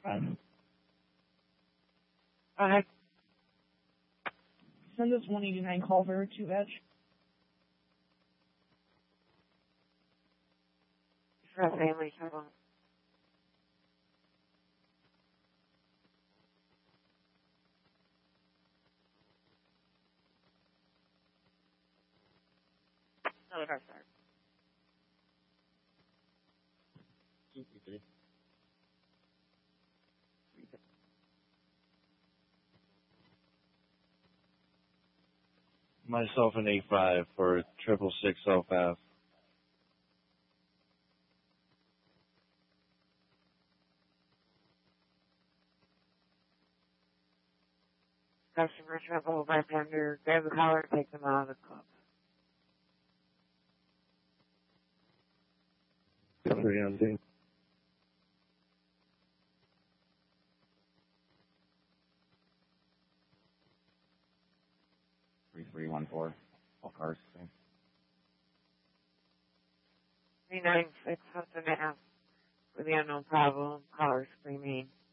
Ahead. Send us 189 Culver to Edge. For family trouble. Another car start. Myself an 8-5 for 666 South Ave. Customer trouble, bystander, grab the collar, take them out of the club. 3 on team. Three 1-4. All cars. 396 Hudson Ave with the unknown problem, caller screaming.